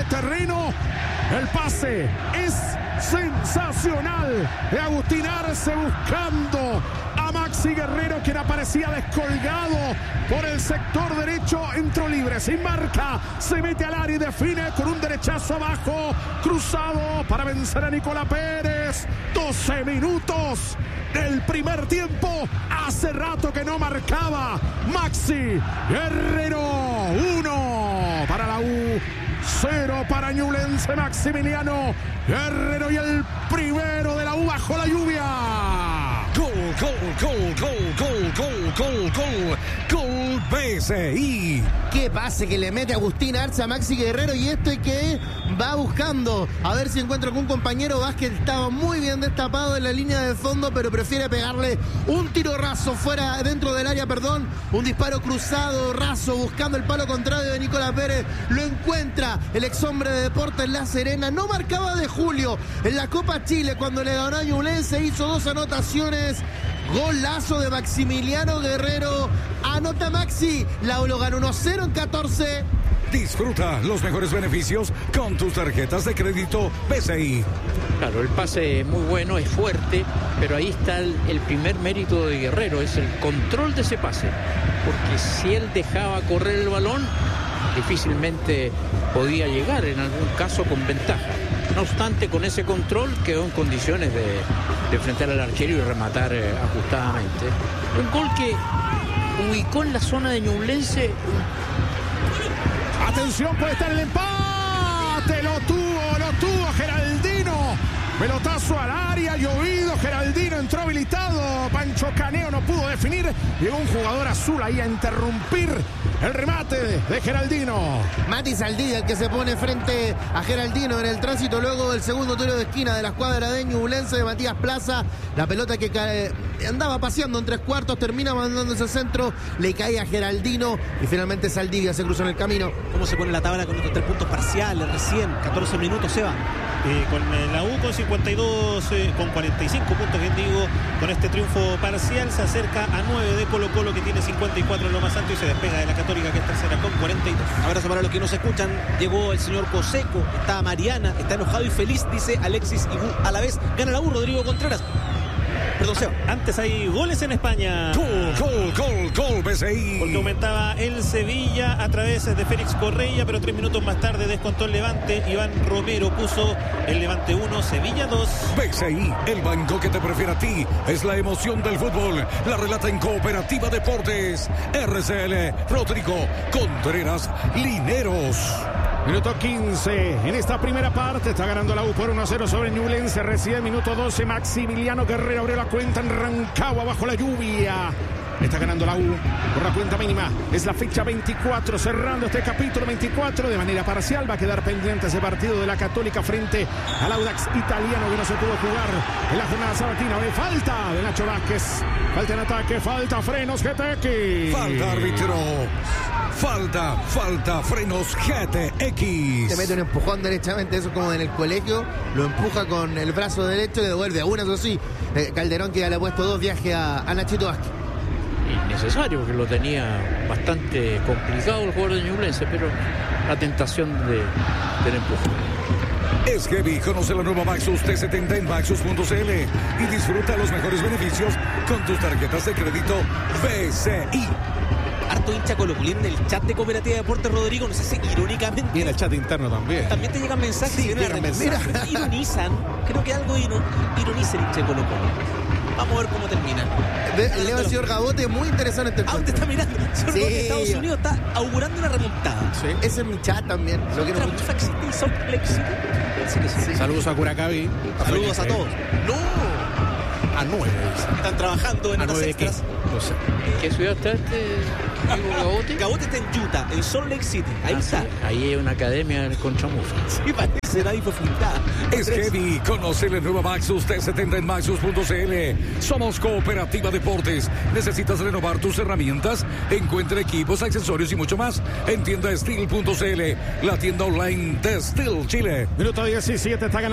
de terreno. El pase es sensacional de Agustín Arce buscando a Maxi Guerrero, quien aparecía descolgado por el sector derecho. Entró libre, sin marca, se mete al área y define con un derechazo abajo, cruzado para vencer a Nicolás Pérez. 12 minutos del primer tiempo. Hace rato que no marcaba Maxi Guerrero. 1 para la U, 0 para Ñublense. Maximiliano Guerrero y el primero de la U bajo la lluvia. Gol PSI. Qué pase que le mete Agustín Arce a Maxi Guerrero, y esto es que va buscando a ver si encuentra algún compañero. Vázquez estaba muy bien destapado en la línea de fondo, pero prefiere pegarle un tiro raso fuera, dentro del área, perdón, un disparo cruzado, raso, buscando el palo contrario de Nicolás Pérez. Lo encuentra el ex hombre de Deportes La Serena. No marcaba de Julio en la Copa Chile cuando le ganó a Ñublense, hizo 2 anotaciones. Golazo de Maximiliano Guerrero. Anota Maxi. La U lo ganó 1-0 en 14. Disfruta los mejores beneficios con tus tarjetas de crédito PSI. Claro, el pase es muy bueno, es fuerte, pero ahí está el primer mérito de Guerrero, es el control de ese pase. Porque si él dejaba correr el balón, difícilmente podía llegar, en algún caso con ventaja. No obstante, con ese control quedó en condiciones de enfrentar al arquero y rematar ajustadamente. Un gol que ubicó en la zona de Ñublense. Atención, puede estar el empate. Lo tuvo Geraldino. Pelotazo al área, llovido. Geraldino entró habilitado. Pancho Caneo no pudo definir. Llegó un jugador azul ahí a interrumpir el remate de Geraldino. Mati Saldivia, el que se pone frente a Geraldino en el tránsito luego del segundo tiro de esquina de la escuadra de Ñublense de Matías Plaza. La pelota que andaba paseando en 3/4, termina mandando ese centro, le cae a Geraldino y finalmente Saldivia se cruzó en el camino. ¿Cómo se pone la tabla con estos 3 puntos parciales recién? 14 minutos se va. Con la U con 52, con 45 puntos, bien digo, con este triunfo parcial se acerca a 9 de Colo Colo, que tiene 54 en lo más alto, y se despega de la Católica, que es tercera con 42. Abrazo para los que nos escuchan. Llegó el señor Coseco, está Mariana, está enojado y feliz, dice Alexis Ibú. A la vez gana la U, Rodrigo Contreras. Perdón, Seba. Antes hay goles en España. Gol PSI. Porque aumentaba el Sevilla a través de Félix Correia, pero 3 minutos más tarde descontó el Levante. Iván Romero puso el Levante 1, Sevilla 2. PSI, el banco que te prefiere a ti. Es la emoción del fútbol. La relata en Cooperativa Deportes. RCL Rodrigo Contreras Lineros. Minuto 15 en esta primera parte. Está ganando la U por 1-0 sobre Ñublense. Recibe minuto 12. Maximiliano Guerrero abrió la cuenta en Rancagua bajo la lluvia. Está ganando la U por la cuenta mínima. Es la fecha 24, cerrando este capítulo 24 de manera parcial. Va a quedar pendiente ese partido de la Católica frente al Audax italiano, que no se pudo jugar en la jornada sabatina. Hoy falta de Nacho Vázquez. Falta en ataque, falta frenos GTX. Falta árbitro. Falta frenos GTX. Se mete un empujón derechamente, eso como en el colegio. Lo empuja con el brazo derecho y le devuelve a una, eso sí. Calderón, que ya le ha puesto 2 viajes a Nachito Vázquez. Innecesario, porque lo tenía bastante complicado el jugador de Ñublense, pero la tentación del empuje. Es heavy. Conoce la nueva Maxus T70 en Maxus.cl y disfruta los mejores beneficios con tus tarjetas de crédito PSI. Harto hincha colocolín en el chat de Cooperativa Deportes, Rodrigo. No sé si irónicamente. Y en el chat interno también. También te llegan mensajes. Sí, llegan mensajes. Ironizan. Creo que algo ironiza el hincha de Colo Colo. Vamos a ver cómo termina. Leo al señor Gabote, muy interesante el usted está mirando. Señor Sí. Gabote, Estados Unidos está augurando una remontada. Sí. Ese es mi chat también. Lo quiero mucho. ¿Existe en Salt Lake City? Parece que sí. Saludos a Curacaví. Saludos a todos. ¡No! A 9. Están trabajando en ¿A horas 9 extras. No sé. ¿Qué ciudad está Gabote? Gabote está en Utah, en Salt Lake City. Ahí está. Sí. Ahí hay una academia con chamufa. Sí, parece, nadie fue fundada. Es heavy. Conoce la nueva Maxus T70 en Maxus.cl. Somos Cooperativa Deportes. ¿Necesitas renovar tus herramientas? Encuentra equipos, accesorios y mucho más en tiendasteel.cl, la tienda online de Steel Chile. Minuto 17, está ganando